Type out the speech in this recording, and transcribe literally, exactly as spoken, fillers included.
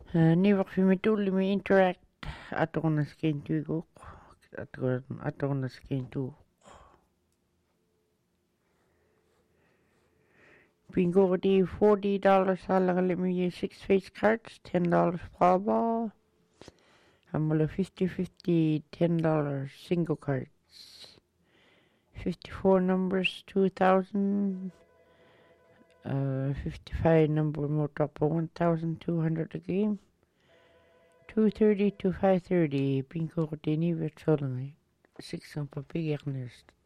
Uh, Niivaq fimitulimi interact atornaskin tuiguq ator atornaskin tu Bingo forty dollars salangalimi six face cards, ten dollars Powerball. Hamula fifty fifty, ten dollars single cards. fifty-four numbers, two thousand. Uh, fifty-five number more top one thousand two hundred a game. two thirty to five thirty. Bingo dini virtually. Six on papier nest.